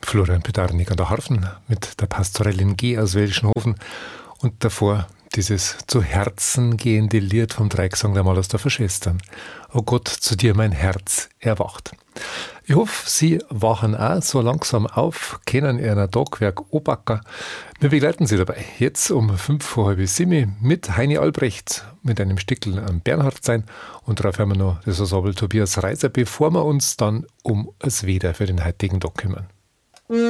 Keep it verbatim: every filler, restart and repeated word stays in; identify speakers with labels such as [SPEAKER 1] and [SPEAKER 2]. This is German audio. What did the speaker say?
[SPEAKER 1] Florian Pedarnik an der Harfen mit der Pastorellin G. aus Welschenhofen und davor dieses zu Herzen gehende Lied vom Dreigesang der Mallersdorfer Schwestern. O Gott, zu dir mein Herz erwacht. Ich hoffe, Sie wachen auch so langsam auf, kennen Ihren Tagwerk Obacker. Wir begleiten Sie dabei jetzt um fünf vor halb sieben mit Heini Albrecht, mit einem Stickel am Bernhardsein und darauf hören wir noch das Ensemble Tobias Reiser, bevor wir uns dann um das Wetter für den heutigen Tag kümmern.